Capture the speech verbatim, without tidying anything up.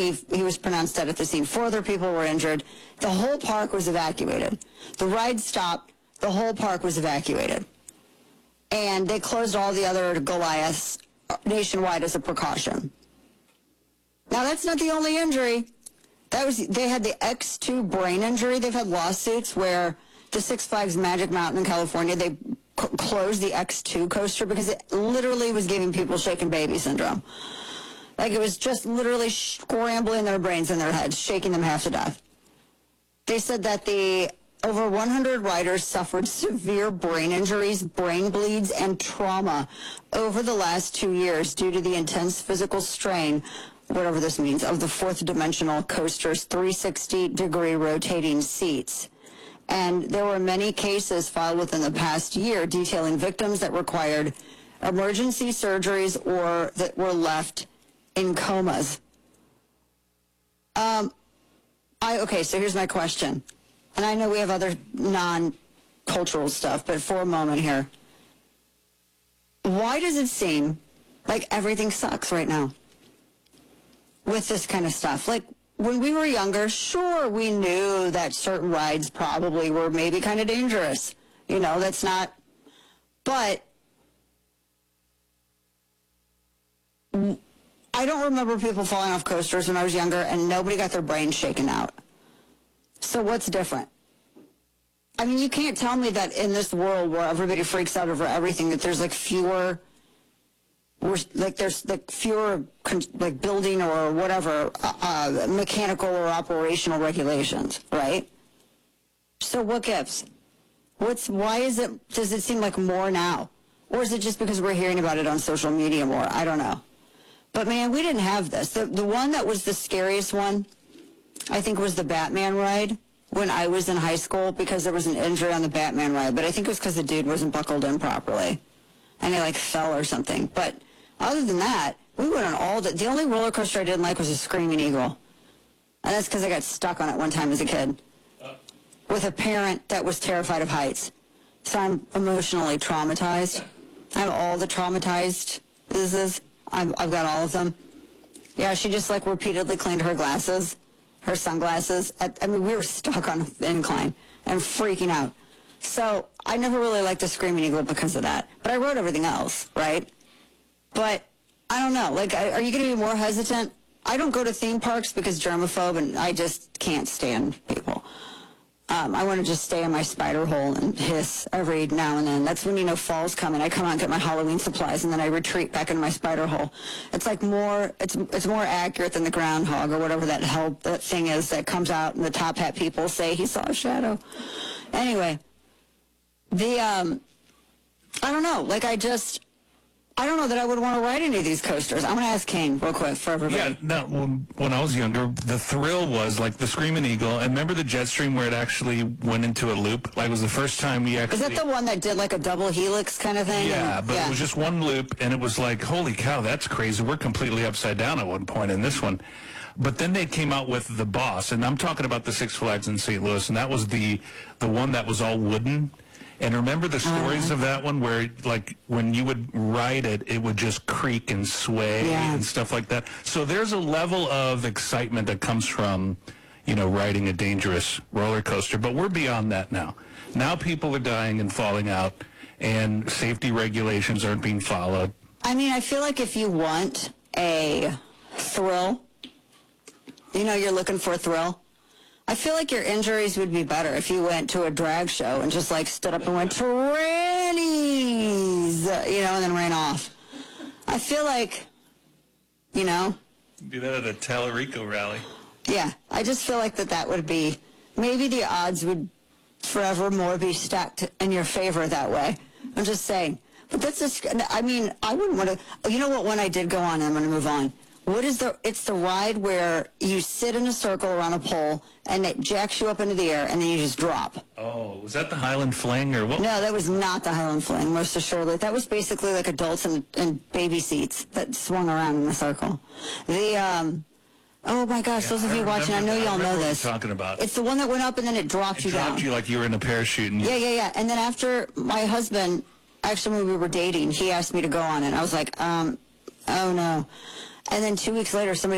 He, he was pronounced dead at the scene. Four other people were injured. The whole park was evacuated. The ride stopped. The whole park was evacuated. And they closed all the other Goliaths nationwide as a precaution. Now, that's not the only injury. That was they had the X two brain injury. They've had lawsuits where the Six Flags Magic Mountain in California, they c- closed the X two coaster because it literally was giving people shaken baby syndrome. Like, it was just literally scrambling their brains in their heads, shaking them half to death. They said that the over one hundred riders suffered severe brain injuries, brain bleeds, and trauma over the last two years due to the intense physical strain, whatever this means, of the fourth dimensional coaster's three hundred sixty degree rotating seats. And there were many cases filed within the past year detailing victims that required emergency surgeries or that were left in comas. Um, I, okay, so here's my question. And I know we have other non-cultural stuff, but for a moment here. Why does it seem like everything sucks right now with this kind of stuff? Like, when we were younger, sure, we knew that certain rides probably were maybe kind of dangerous. You know, that's not... But I don't remember people falling off coasters when I was younger, and nobody got their brains shaken out. So what's different? I mean, you can't tell me that in this world where everybody freaks out over everything, that there's like fewer... We're, like there's like fewer like building or whatever uh, mechanical or operational regulations, right? So what gives? What's why is it? Does it seem like more now, or is it just because we're hearing about it on social media more? I don't know. But man, we didn't have this. The the one that was the scariest one, I think, was the Batman ride when I was in high school because there was an injury on the Batman ride. But I think it was because the dude wasn't buckled in properly, and he like fell or something. But other than that, we went on all the... The only roller coaster I didn't like was a Screaming Eagle. And that's because I got stuck on it one time as a kid with a parent that was terrified of heights. So I'm emotionally traumatized. I have all the traumatized business. I've, I've got all of them. Yeah, she just, like, repeatedly cleaned her glasses, her sunglasses. At, I mean, we were stuck on an incline and freaking out. So I never really liked the Screaming Eagle because of that. But I rode everything else, right? But I don't know. Like, are you going to be more hesitant? I don't go to theme parks because germaphobe, and I just can't stand people. Um, I want to just stay in my spider hole and hiss every now and then. That's when, you know, fall's coming. I come out and get my Halloween supplies, and then I retreat back into my spider hole. It's like more, it's it's more accurate than the groundhog or whatever that hell that thing is that comes out and the top hat people say he saw a shadow. Anyway, the, um, I don't know. Like, I just... I don't know that I would want to ride any of these coasters. I'm going to ask Kane real quick for everybody. Yeah, no, when, when I was younger, the thrill was like the Screaming Eagle. And remember the Jetstream where it actually went into a loop? Like, it was the first time we actually... Is that the one that did like a double helix kind of thing? Yeah, and, but yeah. it was just one loop, and it was like, holy cow, that's crazy. We're completely upside down at one point in this one. But then they came out with the Boss, and I'm talking about the Six Flags in Saint Louis, and that was the the one that was all wooden. And remember the stories uh, of that one where, like, when you would ride it, it would just creak and sway yeah. and stuff like that. So there's a level of excitement that comes from, you know, riding a dangerous roller coaster. But we're beyond that now. Now people are dying and falling out, and safety regulations aren't being followed. I mean, I feel like if you want a thrill, you know, you're looking for a thrill, I feel like your injuries would be better if you went to a drag show and just, like, stood up and went, trannies, you know, and then ran off. I feel like, you know. Do that at a Tallarico rally. Yeah, I just feel like that that would be, maybe the odds would forevermore be stacked in your favor that way. I'm just saying. But that's just, I mean, I wouldn't want to, you know what one I did go on, and I'm going to move on. What is the, it's the ride where you sit in a circle around a pole and it jacks you up into the air and then you just drop. Oh, was that the Highland Fling or what? No, that was not the Highland Fling, most assuredly. That was basically like adults in, in baby seats that swung around in a circle. The, um, oh my gosh, yeah, those of you watching, I know that. y'all I know what this. You're talking about. It's the one that went up and then it dropped it you dropped down. dropped you like you were in a parachute. And you... Yeah, yeah, yeah. And then after my husband, actually when we were dating, he asked me to go on it. I was like, um, oh no. And then two weeks later, somebody